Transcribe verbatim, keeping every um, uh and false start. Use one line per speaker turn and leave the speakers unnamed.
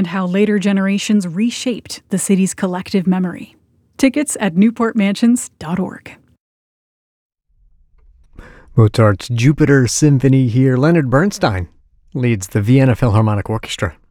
and how later generations reshaped the city's collective memory. Tickets at newport mansions dot org.
Mozart's Jupiter Symphony here. Leonard Bernstein leads the Vienna Philharmonic Orchestra.